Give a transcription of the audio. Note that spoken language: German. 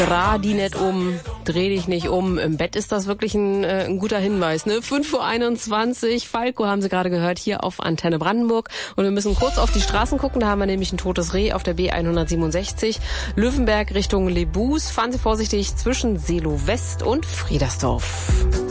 Dreh die nicht um, dreh dich nicht um. Im Bett ist das wirklich ein guter Hinweis, ne? 5:21 Uhr, Falco haben Sie gerade gehört, hier auf Antenne Brandenburg. Und wir müssen kurz auf die Straßen gucken, da haben wir nämlich ein totes Reh auf der B167. Löwenberg Richtung Lebus. Fahren Sie vorsichtig zwischen Seelow West und Friedersdorf.